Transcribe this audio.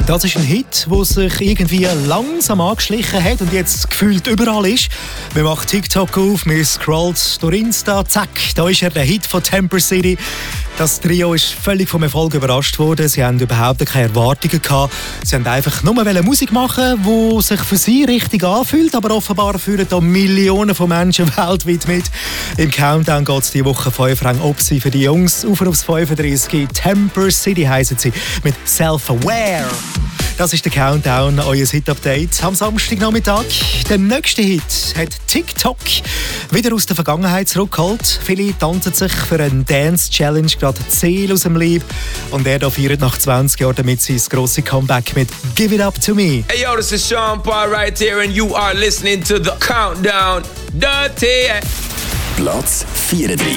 Das ist ein Hit, der sich irgendwie langsam angeschlichen hat und jetzt gefühlt überall ist. Man macht TikTok auf, man scrollt durch Insta, zack, da ist er, der Hit von Temper City. Das Trio ist völlig vom Erfolg überrascht worden. Sie haben überhaupt keine Erwartungen gehabt. Sie haben einfach nur Musik machen, die sich für sie richtig anfühlt, aber offenbar fühlen da Millionen von Menschen weltweit mit. Im Countdown geht es diese Woche 5 Rang ob sie für die Jungs. Auf aufs 35. Temper City heissen sie mit Self-Aware. Das ist der Countdown, euer Hit-Update am Samstagnachmittag. Der nächste Hit hat TikTok wieder aus der Vergangenheit zurückgeholt. Viele tanzen sich für eine Dance-Challenge gerade die Seele aus dem Leib. Und er feiert nach 20 Jahren damit sein grosses Comeback mit «Give It Up To Me». Hey yo, this is Sean Paul right here and you are listening to the Countdown. Dirty! Platz 34.